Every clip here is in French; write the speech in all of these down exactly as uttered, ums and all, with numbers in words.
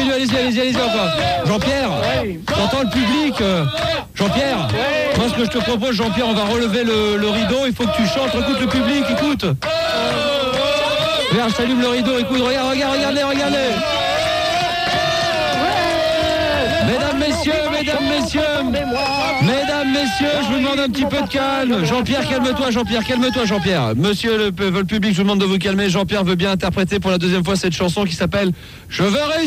continue, allez-y, allez-y, allez-y encore. Jean-Pierre, oui. T'entends le public euh, Jean-Pierre, oui. Moi ce que je te propose, Jean-Pierre, on va relever le, le rideau, il faut que tu chantes, écoute le public, écoute. Regarde, je t'allume le rideau, écoute, regarde, regarde, regardez, regardez. Mesdames, messieurs, mesdames, messieurs, mesdames, messieurs, je vous demande un petit peu de calme. Jean-Pierre, calme-toi, Jean-Pierre, calme-toi, Jean-Pierre. Monsieur le, le public, je vous demande de vous calmer. Jean-Pierre veut bien interpréter pour la deuxième fois cette chanson qui s'appelle « Je veux réussir ».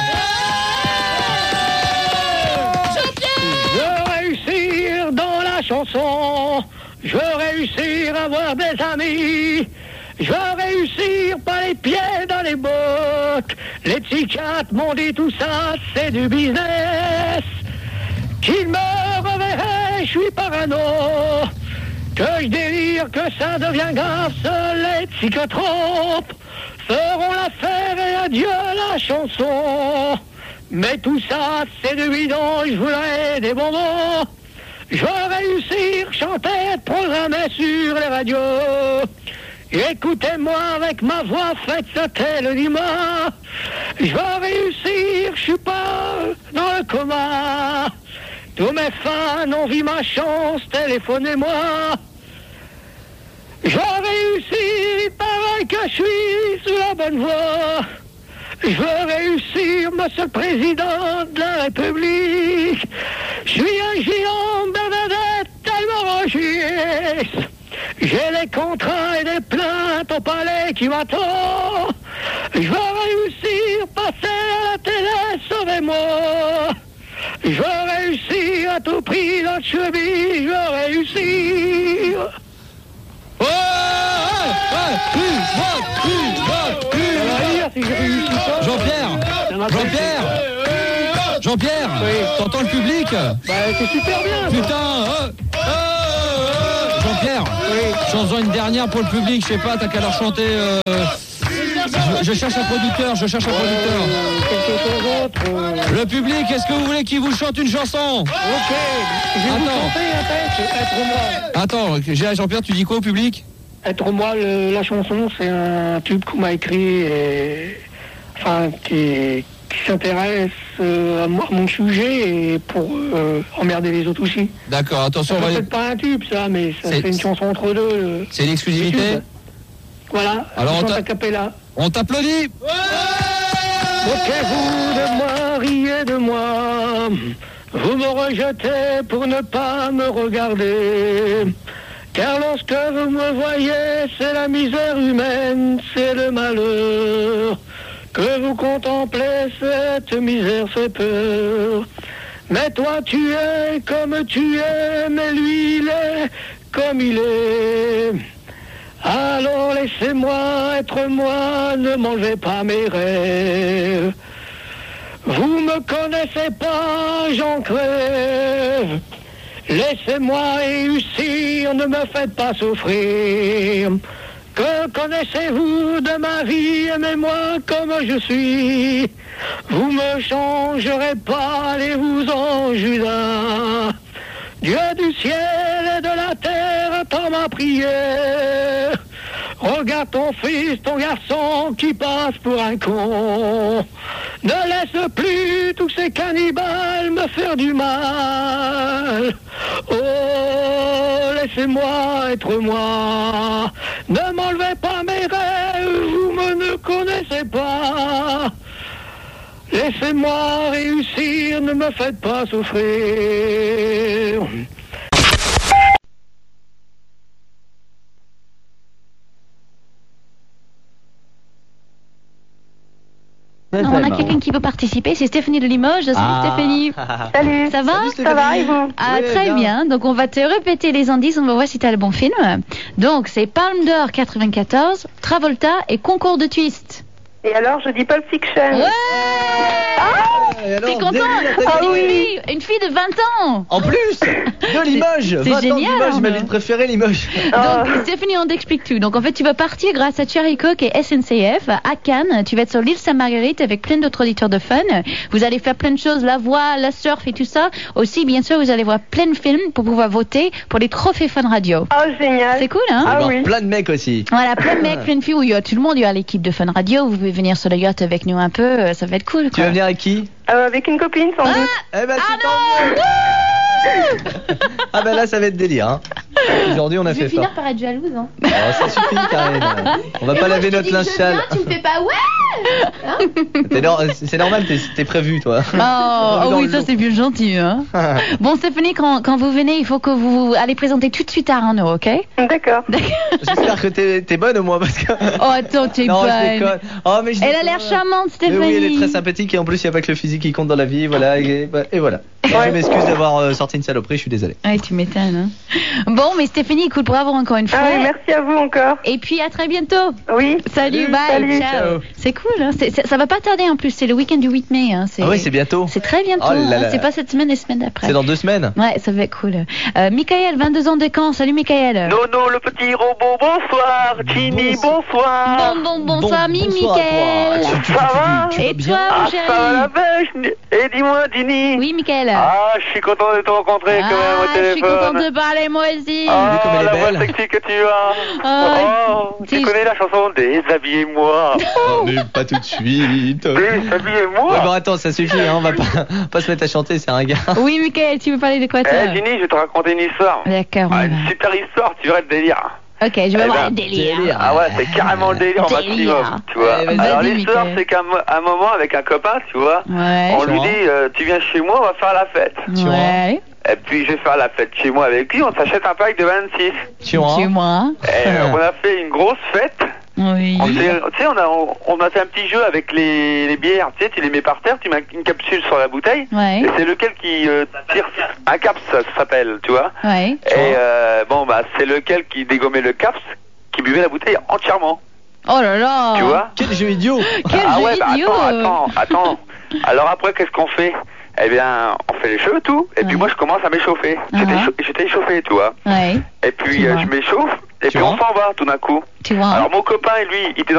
Je veux réussir dans la chanson. Je veux réussir à avoir des amis. Je veux réussir pas les pieds dans les bottes. Les psychiatres m'ont dit tout ça, c'est du business. Qu'ils me reverraient, je suis parano. Que je délire, que ça devient grave, seuls les psychotropes feront l'affaire et adieu la chanson. Mais tout ça, c'est du bidon, je voudrais des bonbons. Je veux réussir, chanter, être programmé sur les radios. Écoutez-moi avec ma voix, faites sauter le dimanche. Je veux réussir, je suis pas dans le coma. Tous mes fans ont vu ma chance, téléphonez-moi. Je veux réussir, il paraît que je suis sur la bonne voie. Je veux réussir, monsieur le président de la République. Je suis un géant, Bernadette, tellement rochisse. J'ai les contrats et des plaintes au palais qui m'attendent. Je veux réussir, passer à la télé, sauvez-moi. Je veux réussir à tout prix dans le cheville, je veux réussir. Oh, ouais, ouais, Jean-Pierre, Jean-Pierre, Jean-Pierre, oui. T'entends le public? Bah, c'est super bien. Putain, oh, oh, oh. Jean-Pierre, oui. Chante-en une dernière pour le public, je sais pas, t'as qu'à leur chanter. Euh... Je, je cherche un producteur, je cherche un producteur. Euh, quelque chose d'autre. Euh... Le public, est-ce que vous voulez qu'il vous chante une chanson? Ok, je vais Attends. vous chanter après, Être moi. Attends, j'ai Jean-Pierre, tu dis quoi au public? Être moi, le, la chanson, c'est un tube qu'on m'a écrit et... Enfin, qui, qui s'intéresse euh, à, moi, à mon sujet et pour euh, emmerder les autres aussi. D'accord, attention. C'est va... peut-être pas un tube, ça, mais ça fait une chanson entre deux. Le... C'est l'exclusivité. Voilà, alors on, t'a... on t'applaudit. Ouais. Moquez-vous de moi, riez de moi. Vous me rejetez pour ne pas me regarder. Car lorsque vous me voyez, c'est la misère humaine, c'est le malheur. Que vous contemplez, cette misère fait peur. Mais toi tu es comme tu es, mais lui il est comme il est. Alors laissez-moi être moi, ne m'enlevez pas mes rêves. Vous me connaissez pas, j'en crève. Laissez-moi réussir, ne me faites pas souffrir. Que connaissez-vous de ma vie, aimez-moi comme je suis. Vous me changerez pas, allez-vous-en Judas. Dieu du ciel et de la terre, attends ma prière. Regarde ton fils, ton garçon qui passe pour un con. Ne laisse plus tous ces cannibales me faire du mal. Oh, laissez-moi être moi. Ne m'enlevez pas mes rêves, vous me ne connaissez pas. Laissez-moi réussir, ne me faites pas souffrir. Non, on a quelqu'un qui veut participer, c'est Stéphanie de Limoges. Salut ah. Stéphanie. Salut. Ça va? Salut, ça va et vous? Ah, oui, très bien. bien. Donc on va te répéter les indices, on va voir si tu as le bon film. Donc c'est Palme d'Or quatre-vingt-quatorze, Travolta et Concours de Twist. Et alors je dis Pulp Fiction. Ouais. Ah, Et alors, T'es content? délire, t'as Ah gagné. oui, une fille de vingt ans. En plus de Limoges. C'est vingt ans de génial, Limoges, hein. ma ville préférée, Limoges. Donc Stéphanie, on t'explique tout. Donc en fait, tu vas partir grâce à Cherry Coke et S N C F à Cannes. Tu vas être sur l'île Sainte-Marguerite avec plein d'autres auditeurs de fun. Vous allez faire plein de choses, la voix, la surf et tout ça. Aussi, bien sûr, vous allez voir plein de films pour pouvoir voter pour les trophées Fun Radio. Oh, génial. C'est cool, hein? Il va y Ah avoir oui. plein de mecs aussi. Voilà, plein de mecs, plein de filles où il y a tout le monde. Il y a l'équipe de Fun Radio. Vous pouvez venir sur le yacht avec nous un peu. euh, Ça va être cool, Tu quoi. vas venir avec qui? Euh, avec une copine, sans doute. Eh ben, Ah c'est tant mieux. Ah ben là, ça va être délire. Hein. Aujourd'hui, on a Je vais fait finir fort. par être jalouse, hein. Oh, ça suffit, Karine. On va Et pas moi, laver je te notre dis, linge je sale. viens, tu me fais pas ouais. T'es nor- C'est normal, t'es t'es prévu, toi. Oh, Dans oh oui, le ça lot. c'est bien gentil, hein. Bon, Stéphanie, quand, quand vous venez, il faut que vous allez présenter tout de suite à Arnaud, ok? D'accord. J'espère que t'es t'es bonne au moins parce que. Oh, attends, t'es Non, je bonne. déconne. Oh, mais je Elle a déconne. l'air charmante, Mais Stéphanie. oui, elle est très sympathique et en plus, il n'y a pas que le physique qui compte dans la vie. Voilà, et, et voilà. Et Je m'excuse d'avoir euh, sorti une saloperie, je suis désolé. Ouais, tu m'étonnes, hein. Bon, mais Stéphanie, écoute, bravo encore une fois. Ah oui, merci à vous encore. Et puis à très bientôt. Oui. Salut, Salut, bye, salut, ciao. ciao. C'est cool, hein. C'est- c'est- ça va pas tarder en plus, c'est le week-end du huit mai. Hein. Ah oui, c'est bientôt. C'est très bientôt, Oh là hein. là. C'est pas cette semaine, les semaines d'après. C'est dans deux semaines. Ouais, ça va être cool. Euh, Michael, vingt-deux ans de Caen. Salut, Michael. Nono, le petit robot, bonsoir. Ginny, bonsoir. Bon, bon, bonsoir, Bon- mi, bonsoir à toi. Michael. Tu- tu- Ça tu- va tu vas Et bien toi, Ah, mon ça va la chéri? pêche. Et dis-moi, Ginny. Oui, Michael. Ah, je suis content de te rencontrer quand même au Ah, je suis téléphone. contente de parler, moi aussi. Ah, vu comme elle est la voix belle. sexy que tu as. Ah, Oh, t'es- tu connais la chanson Déshabillez-moi. Oh, mais pas tout de suite. Ouais, Déshabillez-moi. bon, attends, ça suffit, hein, on va pas, pas se mettre à chanter, c'est un gars. Oui, Michael, tu veux parler de quoi, toi? Eh, Ginny, je vais te raconter une histoire. D'accord, on Ah, y une va. super histoire, tu verras le délire. Ok, je vais Eh voir ben, le délire. délire. Ah ouais, c'est carrément le délire au Délire. maximum, tu vois. Eh, vas-y, Alors vas-y, l'histoire, Mickaël. c'est qu'à mo- un moment, avec un copain, tu vois, Ouais. on lui Genre. dit, euh, tu viens chez moi, on va faire la fête. Ouais. Et puis je vais faire la fête chez moi avec lui, on s'achète un pack de vingt-six. Tu vois. Chez moi. Et euh, on a fait une grosse fête. Oui. On s'est- tu sais, on a, on, on a fait un petit jeu avec les, les bières. Tu sais, tu les mets par terre, tu mets une capsule sur la bouteille. Ouais. Et c'est lequel qui euh, tire. Un caps, ça s'appelle, tu vois. Ouais. Et euh, bon, bah, c'est lequel qui dégommait le caps qui buvait la bouteille entièrement. Oh là là. Tu vois. Quel jeu idiot. Quel Ah jeu ouais, bah idiot. attends, attends, attends. Alors après, qu'est-ce qu'on fait? Eh bien, on fait les cheveux, tout. Et puis Ouais. moi, je commence à m'échauffer. J'étais Uh-huh. chau- J'étais échauffé, tu vois. Ouais. Et puis, Tu euh, vois. je m'échauffe. Et Tu puis, on vois. s'en va, tout d'un coup. Tu vois. Alors, mon copain, lui, il était